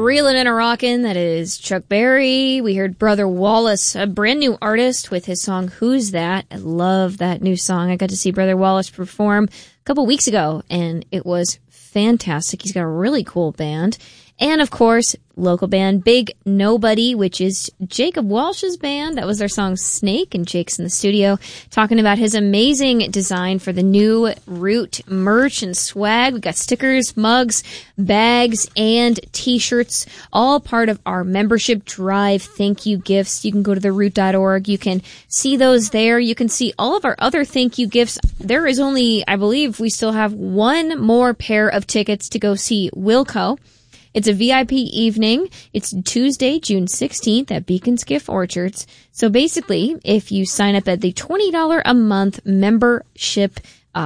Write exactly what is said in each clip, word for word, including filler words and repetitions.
Reelin' and a Rockin', that is Chuck Berry. We heard Brother Wallace, a brand new artist with his song Who's That? I love that new song. I got to see Brother Wallace perform a couple weeks ago, and it was fantastic. He's got a really cool band. And, of course, local band Big Nobody, which is Jacob Walsh's band. That was their song Snake, and Jake's in the studio talking about his amazing design for the new Root merch and swag. We got stickers, mugs, bags, and t-shirts, all part of our membership drive thank you gifts. You can go to the root dot org. You can see those there. You can see all of our other thank you gifts. There is only, I believe, we still have one more pair of tickets to go see Wilco. It's a V I P evening. It's Tuesday, June sixteenth at Beacon's Gift Orchards. So basically, if you sign up at the twenty dollars a month membership,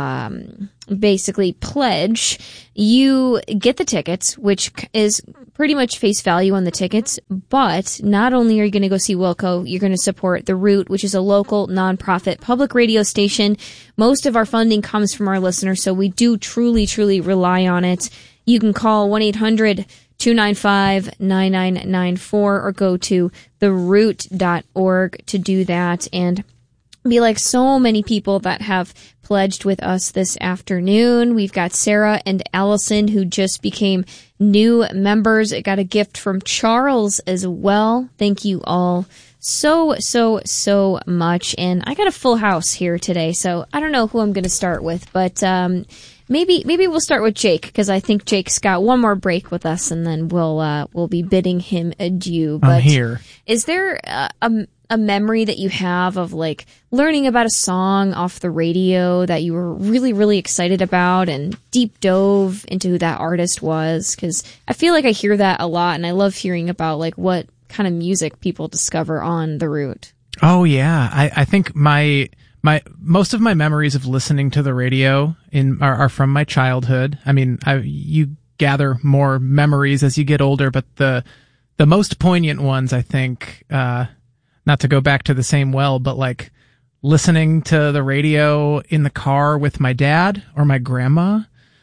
um, basically pledge, you get the tickets, which is pretty much face value on the tickets. But not only are you going to go see Wilco, you're going to support The Root, which is a local nonprofit public radio station. Most of our funding comes from our listeners, so we do truly, truly rely on it. You can call one eight hundred two nine five nine nine nine four or go to the root dot org to do that and be like so many people that have pledged with us this afternoon. We've got Sarah and Allison who just became new members. I got a gift from Charles as well. Thank you all so, so, so much. And I got a full house here today, so I don't know who I'm going to start with, but um Maybe maybe we'll start with Jake, because I think Jake's got one more break with us, and then we'll uh, we'll be bidding him adieu. But I'm here. Is there a, a, a memory that you have of, like, learning about a song off the radio that you were really, really excited about and deep dove into who that artist was? Because I feel like I hear that a lot, and I love hearing about, like, what kind of music people discover on The Root. Oh, yeah. I, I think my... My most of my memories of listening to the radio in are, are from my childhood. I mean, I, you gather more memories as you get older, but the the most poignant ones, I think, uh, not to go back to the same well, but like listening to the radio in the car with my dad or my grandma,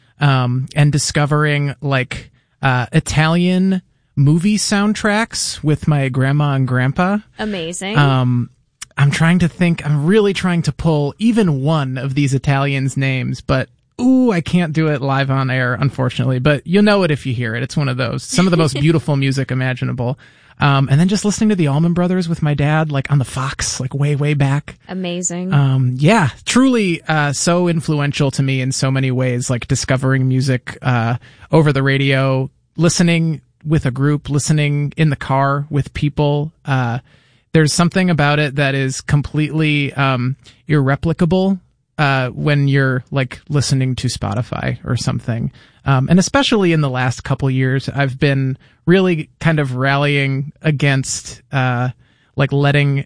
um, and discovering like uh, Italian movie soundtracks with my grandma and grandpa. Amazing. Um. I'm trying to think, I'm really trying to pull even one of these Italians' names, but ooh, I can't do it live on air, unfortunately, but you'll know it if you hear it. It's one of those. Some of the most beautiful music imaginable. Um, and then just listening to the Allman Brothers with my dad, like on the Fox, like way, way back. Amazing. Um, yeah, truly, uh, so influential to me in so many ways, like discovering music, uh, over the radio, listening with a group, listening in the car with people, uh, there's something about it that is completely um, irreplicable uh, when you're like listening to Spotify or something. Um, and especially in the last couple years, I've been really kind of rallying against uh, like letting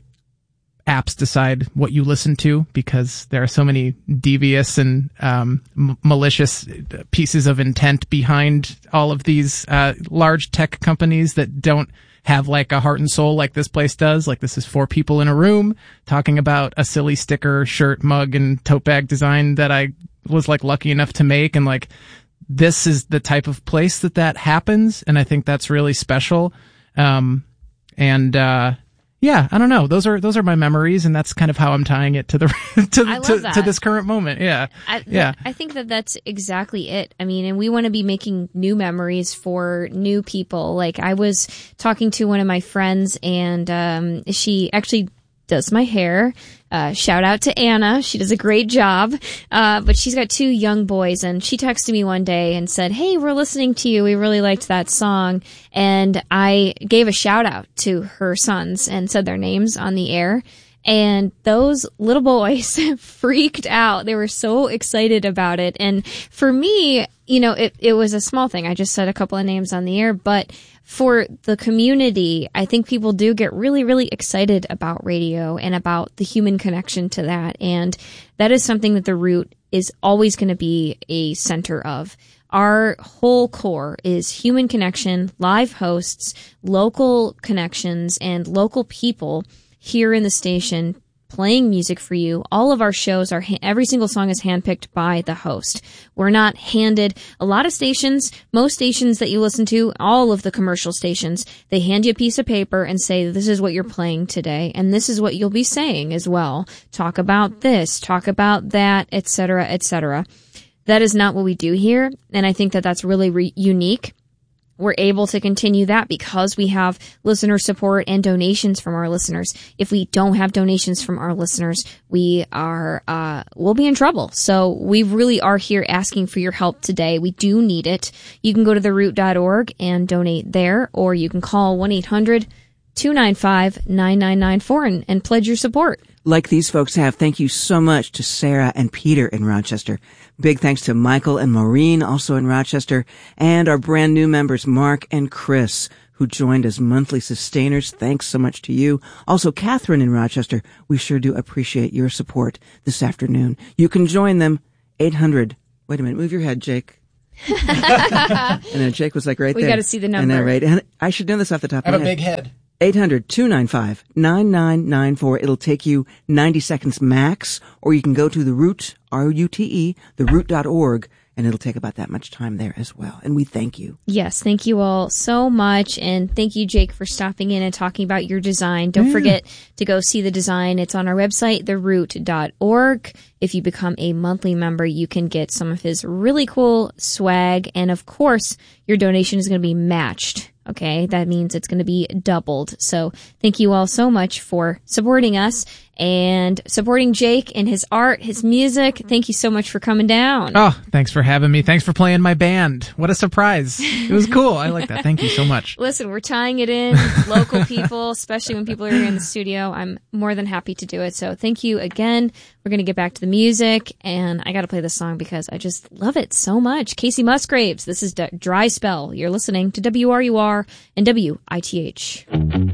apps decide what you listen to, because there are so many devious and um, m- malicious pieces of intent behind all of these uh, large tech companies that don't have like a heart and soul like this place does. Like, this is four people in a room talking about a silly sticker, shirt, mug, and tote bag design that I was like lucky enough to make. And like, this is the type of place that that happens. And I think that's really special. Um, and, uh, yeah, I don't know. Those are, those are my memories, and that's kind of how I'm tying it to the, to, I love to, that. to this current moment. Yeah. I, yeah. I think that that's exactly it. I mean, and we want to be making new memories for new people. Like, I was talking to one of my friends, and, um, she actually does my hair. Uh, shout out to Anna. She does a great job. Uh, but she's got two young boys, and she texted me one day and said, "Hey, we're listening to you. We really liked that song." And I gave a shout out to her sons and said their names on the air. And those little boys freaked out. They were so excited about it. And for me, you know, it, it was a small thing. I just said a couple of names on the air, but for the community, I think people do get really, really excited about radio and about the human connection to that. And that is something that The Root is always going to be a center of. Our whole core is human connection, live hosts, local connections, and local people here in the station playing music for you. All of our shows are, ha- every single song is handpicked by the host. We're not handed, a lot of stations, most stations that you listen to, all of the commercial stations, they hand you a piece of paper and say, this is what you're playing today, and this is what you'll be saying as well. Talk about this, talk about that, et cetera, et cetera. That is not what we do here, and I think that that's really re- unique. We're able to continue that because we have listener support and donations from our listeners. If we don't have donations from our listeners, we are, uh, we'll be in trouble. So we really are here asking for your help today. We do need it. You can go to the root dot org and donate there, or you can call one eight hundred two nine five nine nine nine four and, and pledge your support. Like these folks have, thank you so much to Sarah and Peter in Rochester. Big thanks to Michael and Maureen, also in Rochester, and our brand new members, Mark and Chris, who joined as monthly sustainers. Thanks so much to you. Also, Catherine in Rochester, we sure do appreciate your support this afternoon. You can join them, eight hundred. Wait a minute, move your head, Jake. And then Jake was like right we there. We got to see the number. I know, right? And I should know this off the top I of have my a head. big head. eight hundred two nine five nine nine nine four. It'll take you ninety seconds max, or you can go to the Root, R O U T E, the root dot org, and it'll take about that much time there as well. And we thank you. Yes, thank you all so much. And thank you, Jake, for stopping in and talking about your design. Don't yeah. forget to go see the design. It's on our website, the root dot org. If you become a monthly member, you can get some of his really cool swag. And of course, your donation is going to be matched. Okay, that means it's going to be doubled. So thank you all so much for supporting us and supporting Jake and his art, his music. Thank you so much for coming down. Oh, thanks for having me. Thanks for playing my band. What a surprise. It was cool. I like that. Thank you so much. Listen, we're tying it in with local people, especially when people are here in the studio. I'm more than happy to do it. So thank you again. We're going to get back to the music, and I got to play this song because I just love it so much. Casey Musgraves, this is D- Dry Spell. You're listening to W R U R and W I T H.